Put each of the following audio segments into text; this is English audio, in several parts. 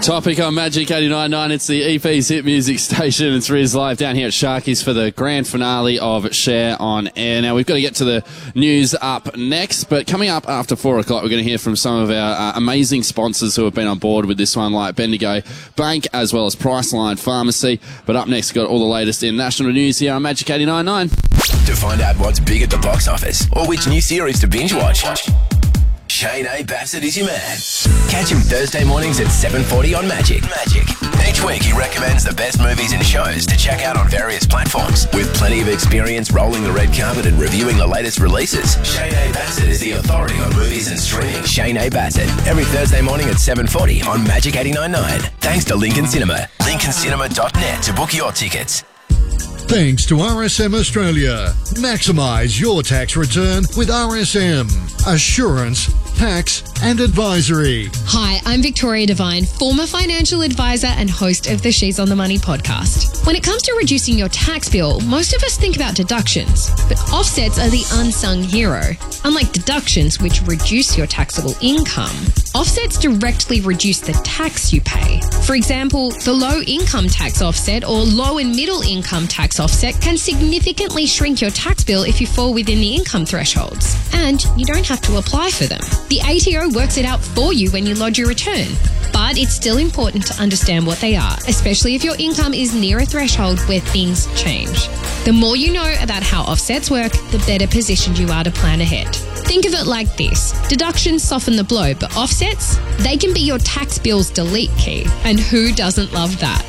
Topic on Magic 89.9. It's the EP's hit music station. It's Riz live down here at Sharkies for the grand finale of Share on Air. Now, we've got to get to the news up next, but coming up after 4 o'clock, we're going to hear from some of our amazing sponsors who have been on board with this one, like Bendigo Bank as well as Priceline Pharmacy. But up next, we've got all the latest in national news here on Magic 89.9. To find out what's big at the box office or which new series to binge watch, Shane A. Bassett is your man. Catch him Thursday mornings at 7:40 on Magic. Each week he recommends the best movies and shows to check out on various platforms. With plenty of experience rolling the red carpet and reviewing the latest releases, Shane A. Bassett is the authority on movies and streaming. Shane A. Bassett, every Thursday morning at 7:40 on Magic 89.9. Thanks to Lincoln Cinema. LincolnCinema.net to book your tickets. Thanks to RSM Australia. Maximise your tax return with RSM. Assurance, tax and advisory. Hi, I'm Victoria Devine, former financial advisor and host of the She's on the Money podcast. When it comes to reducing your tax bill, most of us think about deductions, but offsets are the unsung hero. Unlike deductions, which reduce your taxable income, offsets directly reduce the tax you pay. For example, the low income tax offset or low and middle income tax offset can significantly shrink your tax bill if you fall within the income thresholds, and you don't have to apply for them. The ATO works it out for you when you lodge your return, but it's still important to understand what they are, especially if your income is near a threshold where things change. The more you know about how offsets work, the better positioned you are to plan ahead. Think of it like this. Deductions soften the blow, but offsets, they can be your tax bill's delete key. And who doesn't love that?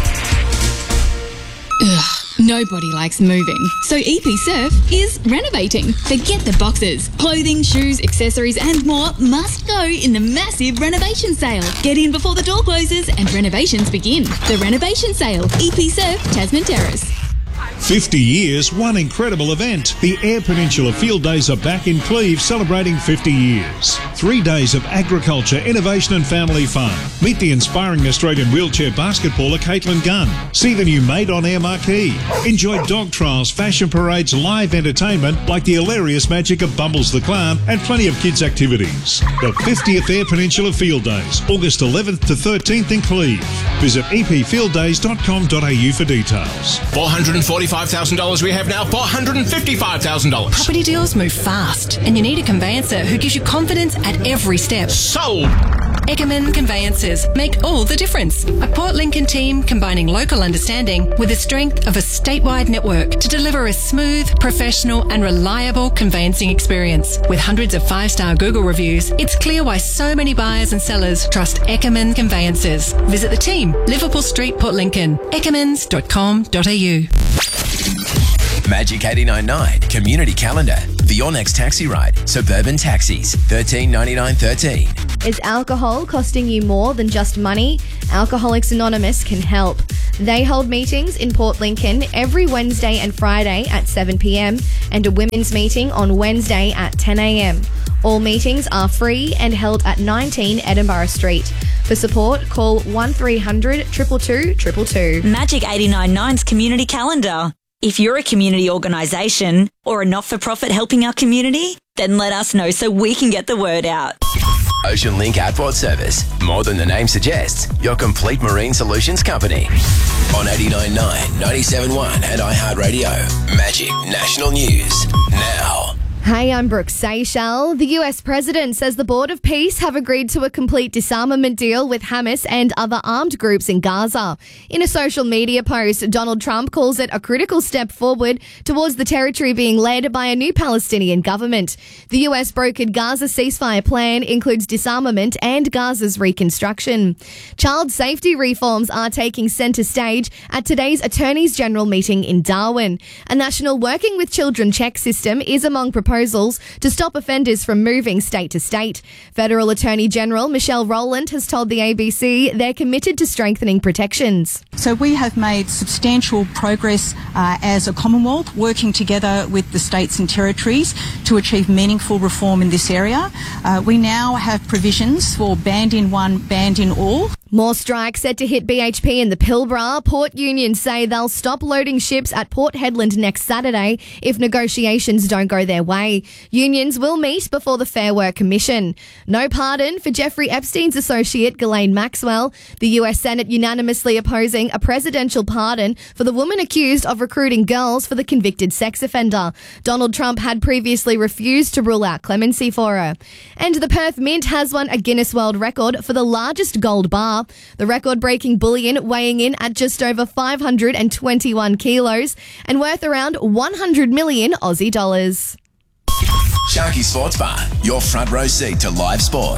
Ugh. Nobody likes moving, so EP Surf is renovating. Forget the boxes. Clothing, shoes, accessories and more must go in the massive renovation sale. Get in before the door closes and renovations begin. The renovation sale, EP Surf, Tasman Terrace. 50 years, one incredible event. The Eyre Peninsula Field Days are back in Cleve, celebrating 50 years. 3 days of agriculture, innovation and family fun. Meet the inspiring Australian wheelchair basketballer Caitlin Gunn. See the new Made on Air marquee. Enjoy dog trials, fashion parades, live entertainment like the hilarious magic of Bumbles the Clown and plenty of kids' activities. The 50th Eyre Peninsula Field Days, August 11th to 13th in Cleve. Visit epfielddays.com.au for details. $445,000 we have now, $455,000. Property deals move fast, and you need a conveyancer who gives you confidence at every step. Sold! Eckerman Conveyancers make all the difference. A Port Lincoln team combining local understanding with the strength of a statewide network to deliver a smooth, professional and reliable conveyancing experience. With hundreds of 5-star Google reviews, it's clear why so many buyers and sellers trust Eckerman Conveyancers. Visit the team, Liverpool Street, Port Lincoln, eckermans.com.au. Magic 89.9 Community Calendar. The Your Next Taxi Ride. Suburban Taxis. $13.99.13. Is alcohol costing you more than just money? Alcoholics Anonymous can help. They hold meetings in Port Lincoln every Wednesday and Friday at 7 p.m. and a women's meeting on Wednesday at 10 a.m. All meetings are free and held at 19 Edinburgh Street. For support, call 1300 222 222. Magic 89.9's Community Calendar. If you're a community organisation or a not-for-profit helping our community, then let us know so we can get the word out. Ocean Link Outboard Service. More than the name suggests, your complete marine solutions company. On 89.9, 97.1 and iHeartRadio. Magic National News. Now. Hey, I'm Brooke Seychelles. The US President says the Board of Peace have agreed to a complete disarmament deal with Hamas and other armed groups in Gaza. In a social media post, Donald Trump calls it a critical step forward towards the territory being led by a new Palestinian government. The US brokered Gaza ceasefire plan includes disarmament and Gaza's reconstruction. Child safety reforms are taking centre stage at today's Attorneys General meeting in Darwin. A national Working with Children check system is among proposals to stop offenders from moving state to state. Federal Attorney General Michelle Rowland has told the ABC they're committed to strengthening protections. So we have made substantial progress as a Commonwealth, working together with the states and territories to achieve meaningful reform in this area. We now have provisions for banned in one, banned in all. More strikes set to hit BHP in the Pilbara. Port unions say they'll stop loading ships at Port Hedland next Saturday if negotiations don't go their way. Unions will meet before the Fair Work Commission. No pardon for Jeffrey Epstein's associate, Ghislaine Maxwell. The US Senate unanimously opposing a presidential pardon for the woman accused of recruiting girls for the convicted sex offender. Donald Trump had previously refused to rule out clemency for her. And the Perth Mint has won a Guinness World Record for the largest gold bar. The record-breaking bullion weighing in at just over 521 kilos and worth around 100 million Aussie dollars. Sharky Sports Bar, your front row seat to live sport.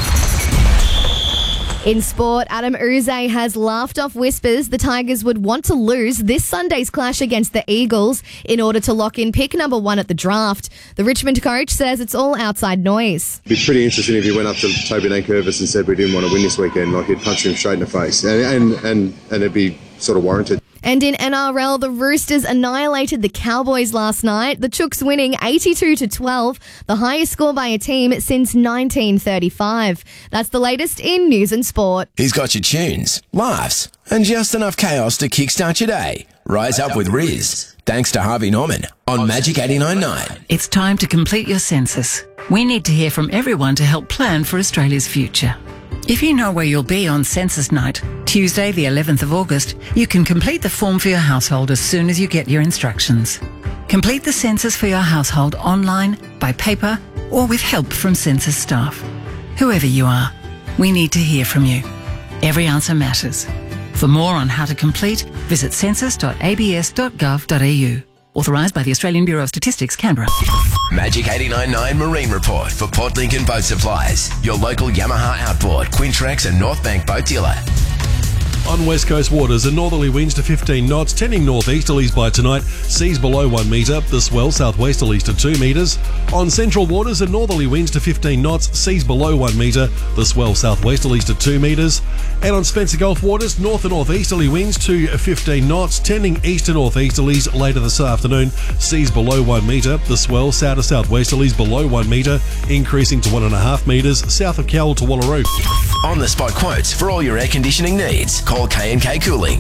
In sport, Adam Uze has laughed off whispers the Tigers would want to lose this Sunday's clash against the Eagles in order to lock in pick number 1 at the draft. The Richmond coach says it's all outside noise. It'd be pretty interesting if he went up to Toby Nankervis and said we didn't want to win this weekend, like he'd punch him straight in the face, and it'd be sort of warranted. And in NRL, the Roosters annihilated the Cowboys last night. The Chooks winning 82-12, the highest score by a team since 1935. That's the latest in news and sport. He's got your tunes, laughs, and just enough chaos to kickstart your day. Rise up with Riz. Thanks to Harvey Norman on Magic 89.9. It's time to complete your census. We need to hear from everyone to help plan for Australia's future. If you know where you'll be on census night, Tuesday the 11th of August, you can complete the form for your household as soon as you get your instructions. Complete the census for your household online, by paper, or with help from census staff. Whoever you are, we need to hear from you. Every answer matters. For more on how to complete, visit census.abs.gov.au. Authorised by the Australian Bureau of Statistics, Canberra. Magic 89.9 Marine Report for Port Lincoln Boat Supplies. Your local Yamaha Outboard, Quintrex and North Bank boat dealer. On West Coast waters, and northerly winds to 15 knots, tending northeasterlies by tonight, seas below 1 metre, the swell southwesterlies to 2 metres. On central waters, and northerly winds to 15 knots, seas below 1 metre, the swell southwesterlies to 2 metres. And on Spencer Gulf waters, north and northeasterly winds to 15 knots, tending east to northeasterlies later this afternoon, seas below 1 metre, the swell south to southwesterlies below 1 metre, increasing to 1.5 metres, south of Cowell to Wallaroo. On the spot quotes for all your air conditioning needs. Call K&K Cooling.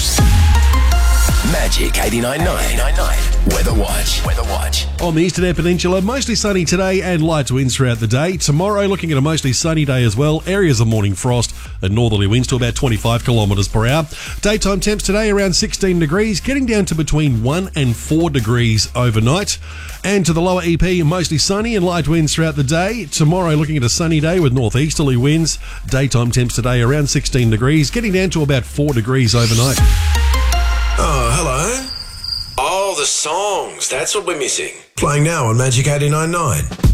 Magic 89.9 Weather Watch. On the Eastern Air Peninsula, mostly sunny today and light winds throughout the day. Tomorrow, looking at a mostly sunny day as well. Areas of morning frost and northerly winds to about 25 kilometres per hour. Daytime temps today around 16 degrees, getting down to between 1 and 4 degrees overnight. And to the lower EP, mostly sunny and light winds throughout the day. Tomorrow, looking at a sunny day with northeasterly winds. Daytime temps today around 16 degrees, getting down to about 4 degrees overnight. Oh, hello. Oh, the songs. That's what we're missing. Playing now on Magic 89.9.